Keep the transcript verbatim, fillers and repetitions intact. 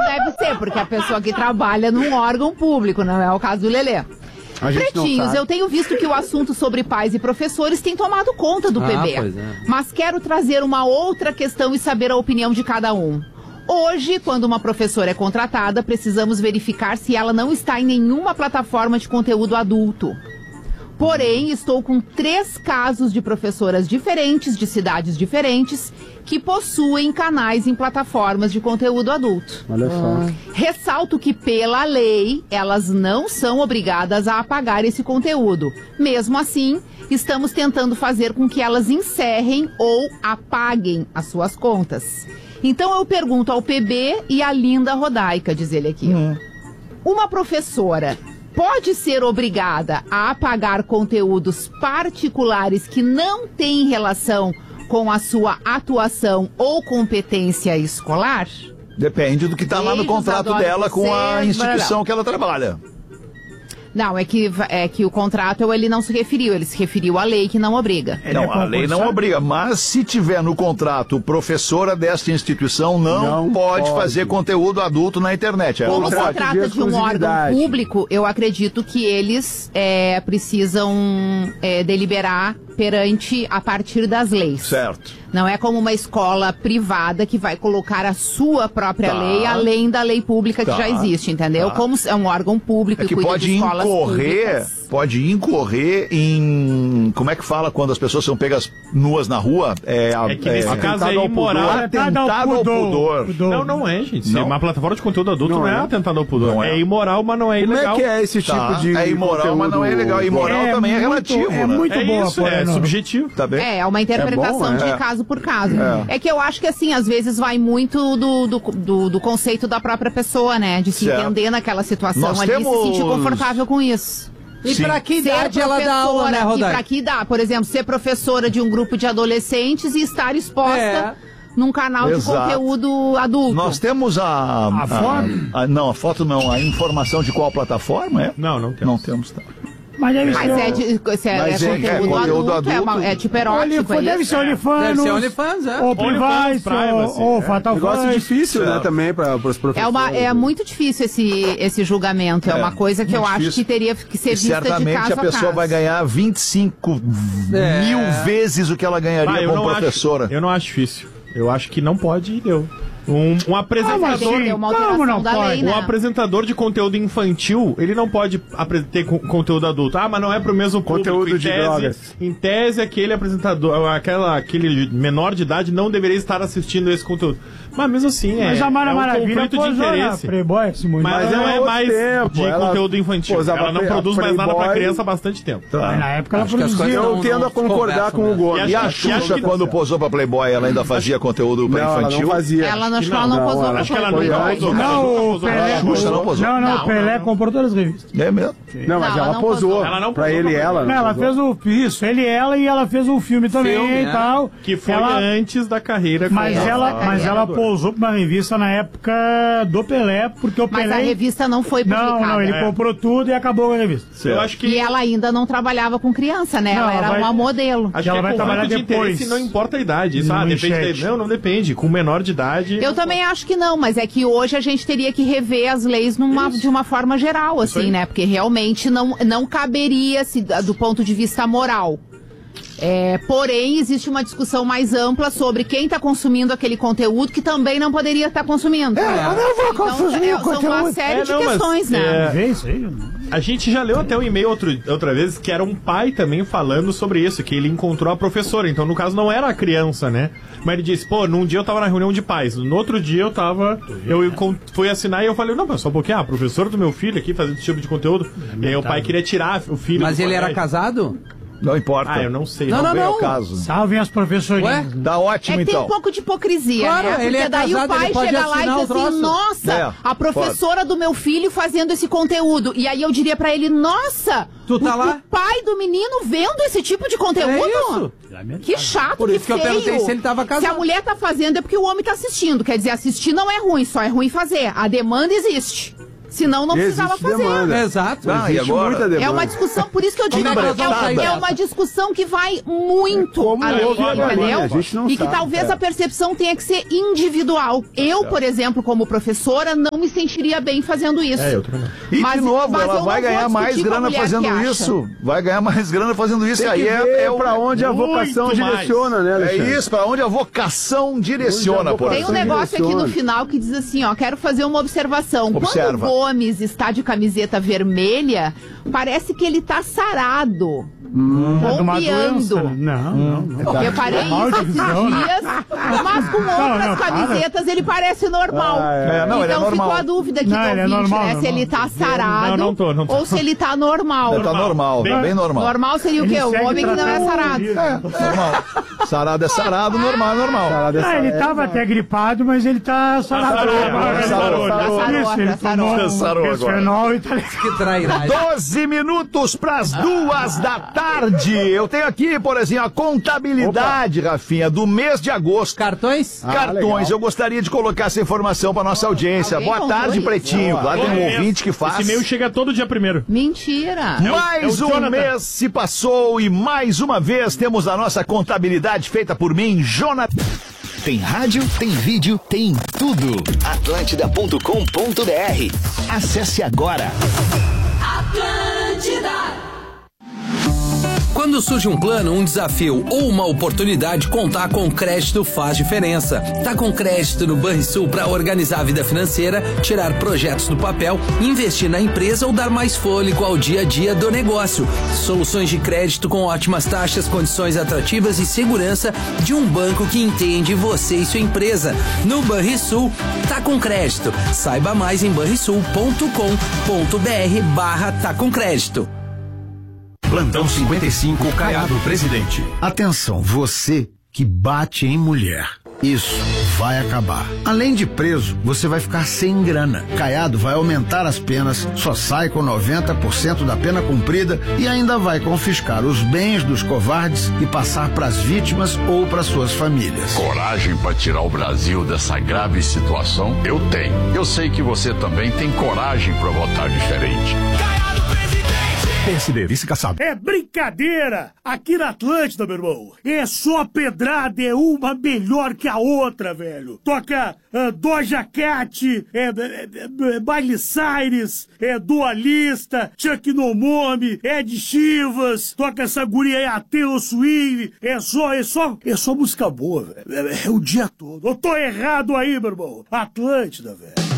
deve ser, porque a pessoa que trabalha num órgão público, não é o caso do Lelê. Pretinhos, eu tenho visto que o assunto sobre pais e professores tem tomado conta do ah, P B. Pois é. Mas quero trazer uma outra questão e saber a opinião de cada um. Hoje, quando uma professora é contratada, precisamos verificar se ela não está em nenhuma plataforma de conteúdo adulto. Porém, estou com três casos de professoras diferentes, de cidades diferentes, que possuem canais em plataformas de conteúdo adulto. Olha só. Ressalto que, pela lei, elas não são obrigadas a apagar esse conteúdo. Mesmo assim, estamos tentando fazer com que elas encerrem ou apaguem as suas contas. Então, eu pergunto ao P B e à Linda Rodaica, diz ele aqui. Hum. Uma professora pode ser obrigada a apagar conteúdos particulares que não têm relação com a sua atuação ou competência escolar? Depende do que está lá no contrato dela com a instituição que ela trabalha. Não, é que, é que o contrato ele não se referiu, ele se referiu à lei que não obriga. Não, a lei não obriga, mas se tiver no contrato professora desta instituição não, não pode, pode fazer conteúdo adulto na internet. Como se trata de um órgão público, eu acredito que eles é, precisam é, deliberar perante a partir das leis. Certo. Não é como uma escola privada que vai colocar a sua própria tá. lei além da lei pública tá. que já existe, entendeu? Tá. Como é um órgão público é que e cuida pode de escolas incorrer, públicas. Pode incorrer em... Como é que fala quando as pessoas são pegas nuas na rua? É, a, é que nesse é, caso é imoral. Atentado ao pudor. pudor. Não, não é, gente. Não? Uma plataforma de conteúdo adulto não, não é, é atentado ao pudor. Não é. é imoral, mas não é ilegal. Como é que é esse tipo tá. de É imoral, conteúdo? mas não é ilegal. Imoral é também muito, é relativo, é né? muito é boa, isso, é não. subjetivo. Tá bem? É, é uma interpretação é bom, é. de caso por caso. É. é que eu acho que, assim, às vezes vai muito do, do, do, do conceito da própria pessoa, né? De se certo. entender naquela situação Nós ali e temos... se sentir confortável com isso. E Sim. pra que idade ela dá aula, né, Rodaica? E pra que idade? Por exemplo, ser professora de um grupo de adolescentes e estar exposta é. num canal Exato. de conteúdo adulto. Nós temos a... A, a foto? A, não, a foto não. A informação de qual plataforma é? Não, não temos. Não temos, tá. Mas deve Mas ser... é, de, se é, Mas é, é, conteúdo, é conteúdo adulto, adulto. É, uma, é tipo erótico. Olha, deve ser OnlyFans. Deve ser OnlyFans, é. Ou Privacy, ou, ou é. Fatal Fans. Negócio difícil, né, também, para os professores. É, uma, é muito difícil esse, esse julgamento. É, é uma coisa que eu difícil. acho que teria que ser vista de caso a caso. Certamente a pessoa vai ganhar vinte e cinco é. mil vezes o que ela ganharia ah, como professora. Acho, eu não acho difícil. Eu acho que não pode e deu. Um, um apresentador, ah, uma não, não da lei, né? um apresentador de conteúdo infantil, ele não pode ter conteúdo adulto. Ah, mas não é pro mesmo público. Conteúdo em de tese, drogas. Em tese, aquele apresentador, aquela, aquele menor de idade não deveria estar assistindo esse conteúdo. Mas mesmo assim, mas é, a Mara é um Maravilha conflito de interesse. Playboy, mas, mas ela é mais tempo. de ela conteúdo infantil. Ela não produz mais nada pra criança há bastante tempo. Tá. Na época ela produzia. Eu tendo a concordar com o Gomes. E a Xuxa, quando posou pra Playboy, ela ainda fazia conteúdo pra infantil? Ela não fazia. Ela não, não, não posou. Acho que ela nunca posou. Não, o Pelé Xuxa não posou. Não, não, o Pelé comprou todas as revistas. É mesmo? Não, mas ela posou. Ela não pra ele e ela. Não, ela fez o isso, ele e ela, e ela fez um filme também e tal. Que foi antes da carreira. Mas ela, mas ela posou pra uma revista na época do Pelé, porque o Pelé... Mas a revista não foi publicada. Não, não, ele é. comprou tudo e acabou com a revista. Eu acho que... E ela ainda não trabalhava com criança, né? Não, ela era vai... uma modelo. Acho que ela é vai trabalhar de depois. Não importa a idade. Isso, ah, depende da... Não, não depende. Com menor de idade... Eu também acho que não, mas é que hoje a gente teria que rever as leis numa, de uma forma geral, assim, né? Porque realmente não, não caberia, se, do ponto de vista moral. É, porém, existe uma discussão mais ampla sobre quem está consumindo aquele conteúdo que também não poderia estar consumindo. É, eu não vou então, consumir é, o conteúdo. São uma série é, de não, questões, mas, né? É, isso aí. A gente já leu até um e-mail outro, outra vez que era um pai também falando sobre isso, que ele encontrou a professora. Então, no caso, não era a criança, né? Mas ele disse, pô, num dia eu tava na reunião de pais, no outro dia eu tava... Eu, eu fui assinar e eu falei, não, mas só um pouquinho, ah, a professora do meu filho aqui fazendo esse tipo de conteúdo. É, e aí o pai queria tirar o filho... Mas ele era casado? Não importa. Ah, eu não sei. Não, não, não. Não não. é o caso. Salvem as professorinhas. Tá ótimo, é que então. tem um pouco de hipocrisia, claro, né? Porque ele é daí casado, o pai chega lá e diz assim, nossa, é, a professora pode. do meu filho fazendo esse conteúdo. E aí eu diria pra ele, nossa, tu tá o, lá? o pai do menino vendo esse tipo de conteúdo? É isso. Que chato, Por isso que, que feio. eu perguntei se ele tava casado. Se a mulher tá fazendo é porque o homem tá assistindo. Quer dizer, assistir não é ruim, só é ruim fazer. A demanda existe. Senão não Existe precisava fazer. demanda. Exato. Ah, e agora? É uma discussão, por isso que eu digo Como que é que é, nós vamos uma, sair é uma discussão que vai muito Como além, houve a galinha, entendeu? a gente não E que sabe, talvez é. a percepção tenha que ser individual. Eu, por exemplo, como professora, não me sentiria bem fazendo isso. É, eu também. E Mas- de novo, mas ela eu vai não vou ganhar mais discutir com a grana mulher fazendo que acha. isso. Vai ganhar mais grana fazendo isso. Tem Aí que é, ver é, o- pra onde a vocação muito mais. direciona, né, é Alexandre? isso, pra onde a vocação direciona, Onde a por Tem um exemplo. negócio aqui no direciona. final que diz assim, ó, quero fazer uma observação. Observa. Quando o Gomes está de camiseta vermelha, parece que ele tá sarado. É de uma doença. Bombeando. Não, não, não. Reparei Mal isso de esses visão, né? dias, mas com outras não, para. camisetas ele parece normal. Ah, é. Não, ele é então ficou normal. a dúvida aqui Não, do ele é ouvinte, normal, né? Se normal. ele tá sarado Não, não tô, não tô. ou se ele tá normal. Tá normal, Bem- bem normal. Normal seria o Ele quê? O segue homem que não é tratando sarado. o É, normal. Sarado é sarado, normal é normal. Sarado é Ah, ele sarado. tava até gripado, mas ele tá sarado. sarou, agora. sarou, sarou. Isso, ele Sarou, tomou sarou um agora. fenol e tá ligado. Que trairagem. doze minutos pras duas da tarde. Eu tenho aqui, por exemplo, a contabilidade, Rafinha, do mês de agosto. Cartões? Ah, Cartões, legal. eu gostaria de colocar essa informação para nossa audiência. Alguém Boa contou tarde, isso? Pretinho. Lá tem um ouvinte que faz. Esse e-mail chega todo dia primeiro. Mentira. É o- Mais é o um Jonathan. mês se passou e mais uma vez temos a nossa contabilidade feita por mim, Jonathan. Tem rádio, tem vídeo, tem tudo. atlântida ponto com ponto br. Acesse agora. Quando surge um plano, um desafio ou uma oportunidade, contar com crédito faz diferença. Tá com crédito no Banrisul para organizar a vida financeira, tirar projetos do papel, investir na empresa ou dar mais fôlego ao dia a dia do negócio. Soluções de crédito com ótimas taxas, condições atrativas e segurança de um banco que entende você e sua empresa. No Banrisul, tá com crédito. Saiba mais em banrisul ponto com ponto br barra tá com crédito. Plantão cinquenta e cinco, Caiado Presidente. Atenção, você que bate em mulher. Isso vai acabar. Além de preso, você vai ficar sem grana. Caiado vai aumentar as penas, só sai com noventa por cento da pena cumprida e ainda vai confiscar os bens dos covardes e passar para as vítimas ou para suas famílias. Coragem para tirar o Brasil dessa grave situação? Eu tenho. Eu sei que você também tem coragem para votar diferente. P S D, vice caçado. É brincadeira! Aqui na Atlântida, meu irmão, é só pedrada, é uma melhor que a outra, velho. Toca uh, Doja Cat, é, é, é, Miley Cyrus, é Dua Lista, Chuck Nomomi, Ed Chivas, toca essa guria aí, a Taylor Swift, é só, é só, é só música boa, velho. É, é o dia todo. Eu tô errado aí, meu irmão. Atlântida, velho.